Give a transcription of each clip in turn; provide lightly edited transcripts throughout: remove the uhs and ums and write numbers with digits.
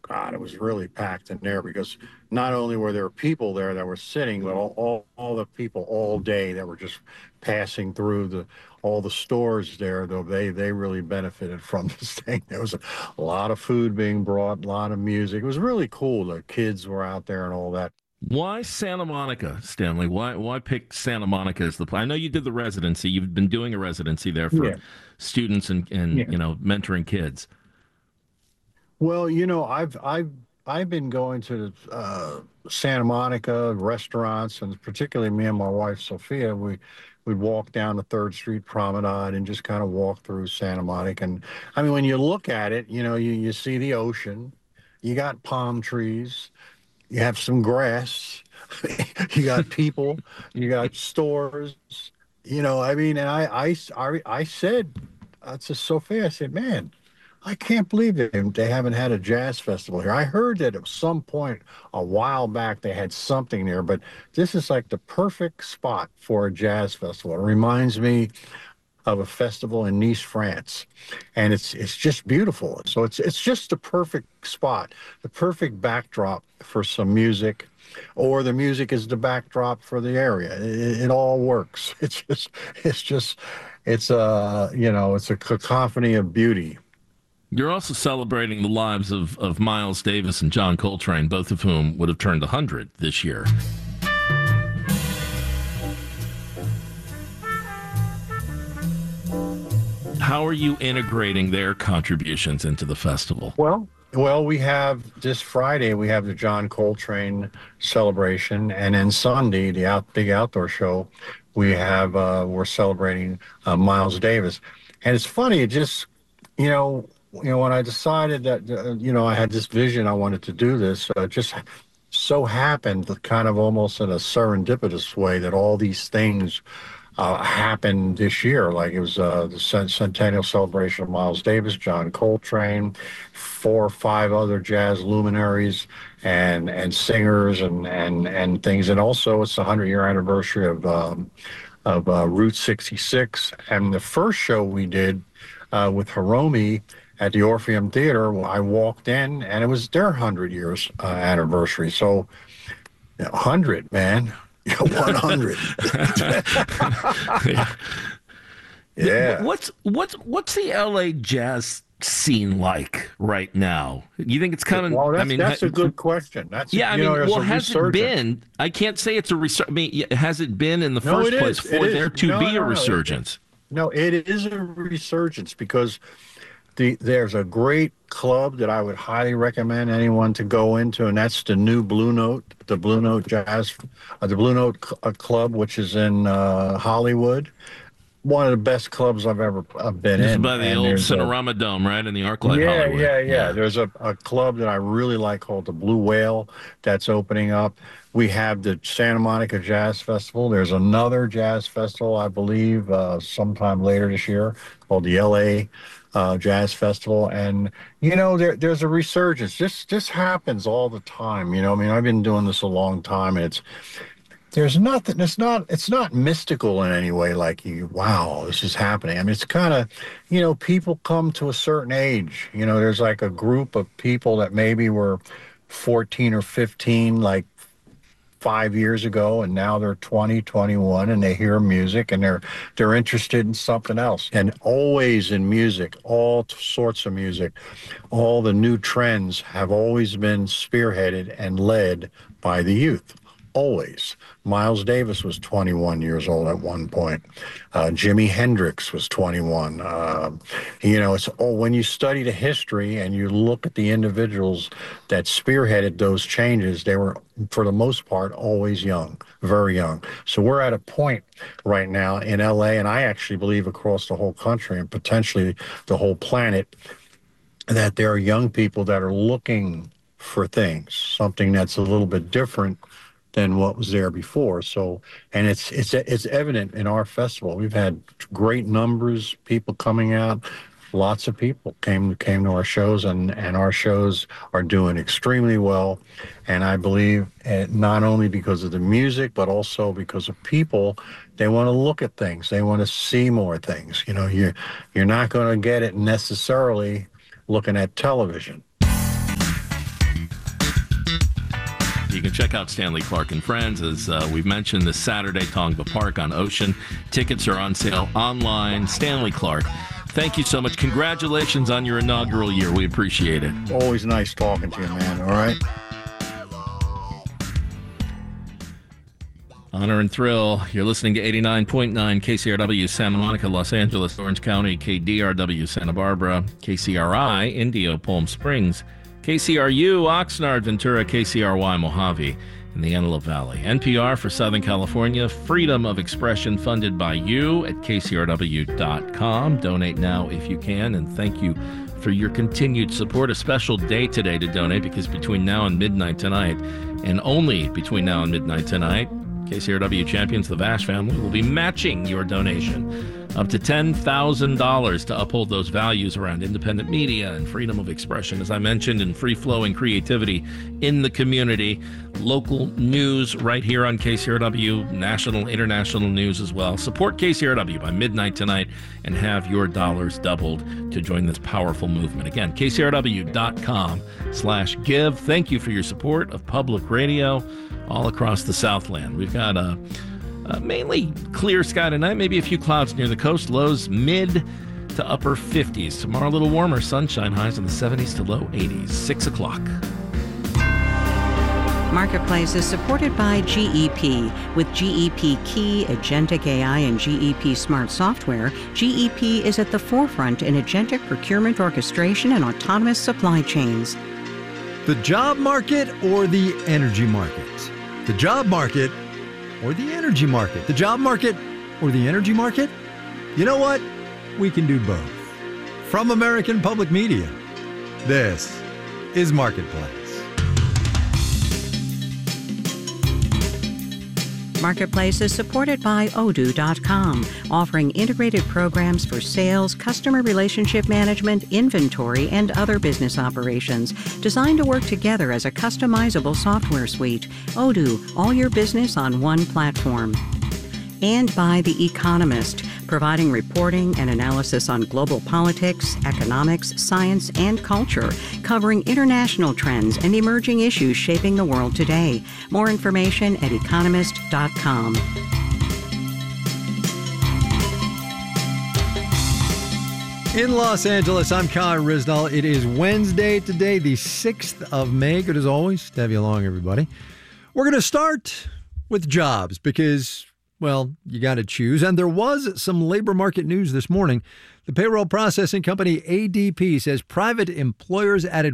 God, it was really packed in there because not only were there people there that were sitting, but all the people all day that were just passing through all the stores there, though they really benefited from this thing. There was a lot of food being brought, a lot of music. It was really cool. The kids were out there and all that. Why Santa Monica, Stanley? Why pick Santa Monica as the place? I know you did the residency. You've been doing a residency there for Yeah, students and yeah. mentoring kids. Well, I've been going to Santa Monica restaurants, and particularly me and my wife Sophia, we'd walk down the Third Street Promenade and just kind of walk through Santa Monica. And I mean, when you look at it, you see the ocean, you got palm trees, you have some grass, you got people, you got stores. I mean, and I said to Sophia, I said, man. I can't believe they haven't had a jazz festival here. I heard that at some point a while back they had something there, but this is like the perfect spot for a jazz festival. It reminds me of a festival in Nice, France, and it's just beautiful. So it's just the perfect spot, the perfect backdrop for some music, or the music is the backdrop for the area. It all works. It's a cacophony of beauty. You're also celebrating the lives of Miles Davis and John Coltrane, both of whom would have turned 100 this year. How are you integrating their contributions into the festival? Well, we have this Friday, we have the John Coltrane celebration, and then Sunday, the big outdoor show, we're celebrating Miles Davis. And it's funny, it just, when I decided that, I had this vision, I wanted to do this, it just so happened, kind of almost in a serendipitous way, that all these things happened this year. Like it was the centennial celebration of Miles Davis, John Coltrane, 4 or 5 other jazz luminaries and singers and things. And also it's the 100-year anniversary of Route 66. And the first show we did with Hiromi at the Orpheum Theater, I walked in and it was their 100 years anniversary. So 100, man. 100. Yeah. What's the LA jazz scene like right now? You think it's kind of? Well, I mean, that's a good question. Yeah, I mean, well, has it been? I can't say it's a resurgence. I mean, has it been in the first place for there to be a resurgence? No, it is a resurgence because there's a great club that I would highly recommend anyone to go into, and that's the new Blue Note, the Blue Note Jazz, the Blue Note Club, which is in Hollywood. One of the best clubs I've ever been This is in. by the old Cinerama Dome, right, in the ArcLight Hollywood. Yeah. There's a club that I really like called the Blue Whale that's opening up. We have the Santa Monica Jazz Festival. There's another jazz festival, I believe, sometime later this year called the LA Jazz Festival. And, there's a resurgence. This happens all the time. I mean, I've been doing this a long time, and there's nothing, it's not mystical in any way, like wow, this is happening. I mean, it's kind of, people come to a certain age. There's like a group of people that maybe were 14 or 15, like 5 years ago, and now they're 20, 21, and they hear music and they're interested in something else. And always in music, all sorts of music, all the new trends have always been spearheaded and led by the youth. Always. Miles Davis was 21 years old at one point. Jimi Hendrix was 21. When you study the history and you look at the individuals that spearheaded those changes, they were, for the most part, always young, very young. So we're at a point right now in LA, and I actually believe across the whole country and potentially the whole planet, that there are young people that are looking for things, something that's a little bit different than what was there before. So, and it's evident in our festival. We've had great numbers, people coming out. Lots of people came to our shows, and our shows are doing extremely well. And I believe not only because of the music, but also because of people. They want to look at things. They want to see more things. You're not going to get it necessarily looking at television. You can check out Stanley Clark and Friends, as we've mentioned, this Saturday, Tongva Park on Ocean. Tickets are on sale online. Stanley Clark, thank you so much. Congratulations on your inaugural year. We appreciate it. Always nice talking to you, man. All right? Honor and Thrill. You're listening to 89.9 KCRW, Santa Monica, Los Angeles, Orange County, KDRW, Santa Barbara, KCRI, Indio, Palm Springs, KCRU, Oxnard, Ventura, KCRY, Mojave, in the Antelope Valley. NPR for Southern California. Freedom of expression funded by you at KCRW.com. Donate now if you can, and thank you for your continued support. A special day today to donate, because between now and midnight tonight, and only between now and midnight tonight, KCRW champions, the Vash family, will be matching your donation up to $10,000 to uphold those values around independent media and freedom of expression, as I mentioned, and free-flowing creativity in the community. Local news right here on KCRW, national, international news as well. Support KCRW by midnight tonight and have your dollars doubled to join this powerful movement. Again, KCRW.com/give. Thank you for your support of public radio all across the Southland. We've got a mainly clear sky tonight, maybe a few clouds near the coast, lows mid to upper 50s. Tomorrow a little warmer, sunshine, highs in the 70s to low 80s. 6 o'clock. Marketplace is supported by GEP. With GEP Key, Agentic AI, and GEP Smart Software, GEP is at the forefront in agentic procurement orchestration and autonomous supply chains. The job market or the energy market? The job market or the energy market? The job market or the energy market? You know what? We can do both. From American Public Media, this is Marketplace. Marketplace is supported by Odoo.com, offering integrated programs for sales, customer relationship management, inventory, and other business operations, designed to work together as a customizable software suite. Odoo, all your business on one platform. And by The Economist, providing reporting and analysis on global politics, economics, science, and culture, covering international trends and emerging issues shaping the world today. More information at economist.com. In Los Angeles, I'm Con Risnall. It is Wednesday today, the 6th of May. Good as always to have you along, everybody. We're going to start with jobs because, well, you got to choose. And there was some labor market news this morning. The payroll processing company ADP says private employers added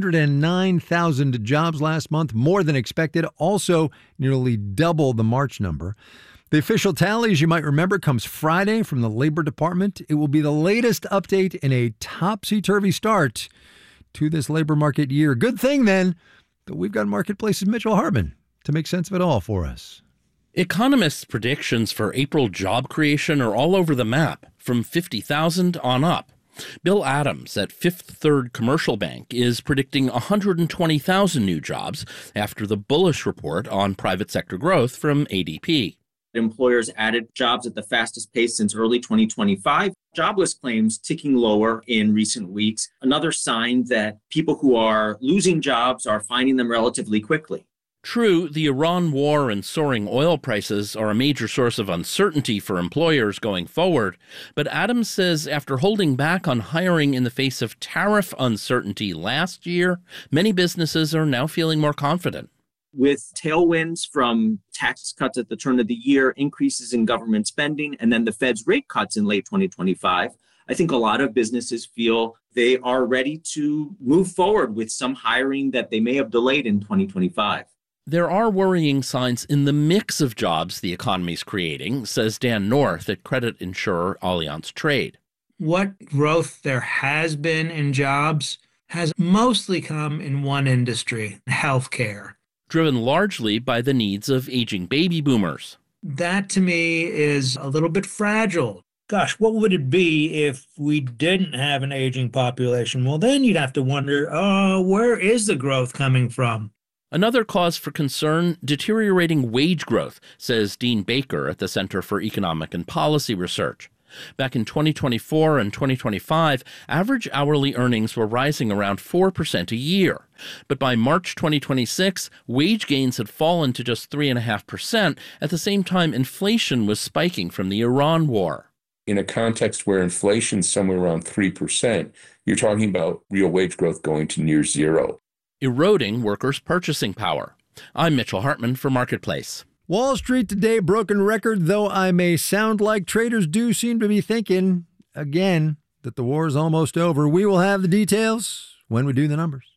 109,000 jobs last month, more than expected, also nearly double the March number. The official tally, as you might remember, comes Friday from the Labor Department. It will be the latest update in a topsy-turvy start to this labor market year. Good thing, then, that we've got Marketplace's Mitchell Hartman to make sense of it all for us. Economists' predictions for April job creation are all over the map, from 50,000 on up. Bill Adams at Fifth Third Commercial Bank is predicting 120,000 new jobs after the bullish report on private sector growth from ADP. Employers added jobs at the fastest pace since early 2025. Jobless claims ticking lower in recent weeks. Another sign that people who are losing jobs are finding them relatively quickly. True, the Iran war and soaring oil prices are a major source of uncertainty for employers going forward, but Adams says after holding back on hiring in the face of tariff uncertainty last year, many businesses are now feeling more confident. With tailwinds from tax cuts at the turn of the year, increases in government spending, and then the Fed's rate cuts in late 2025, I think a lot of businesses feel they are ready to move forward with some hiring that they may have delayed in 2025. There are worrying signs in the mix of jobs the economy's creating, says Dan North at credit insurer Allianz Trade. What growth there has been in jobs has mostly come in one industry, healthcare. Driven largely by the needs of aging baby boomers. That, to me, is a little bit fragile. Gosh, what would it be if we didn't have an aging population? Well, then you'd have to wonder, where is the growth coming from? Another cause for concern, deteriorating wage growth, says Dean Baker at the Center for Economic and Policy Research. Back in 2024 and 2025, average hourly earnings were rising around 4% a year. But by March 2026, wage gains had fallen to just 3.5%. At the same time, inflation was spiking from the Iran war. In a context where inflation's somewhere around 3%, you're talking about real wage growth going to near zero, eroding workers' purchasing power. I'm Mitchell Hartman for Marketplace. Wall Street today, broken record, though I may sound like traders do seem to be thinking, again, that the war is almost over. We will have the details when we do the numbers.